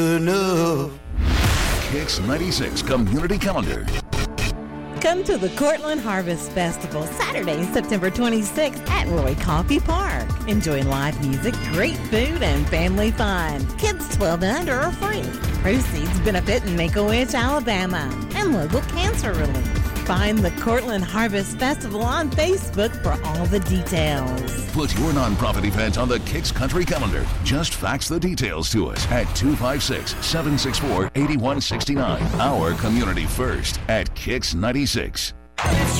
enough. Kicks 96 Community Calendar. Come to the Cortland Harvest Festival Saturday, September 26th at Roy Coffee Park. Enjoy live music, great food, and family fun. Kids 12 and under are free. Proceeds benefit Make-A-Wish, Alabama, and local cancer relief. Find the Cortland Harvest Festival on Facebook for all the details. Put your nonprofit event on the Kicks Country Calendar. Just fax the details to us at 256-764-8169. Our community first at Kicks 96.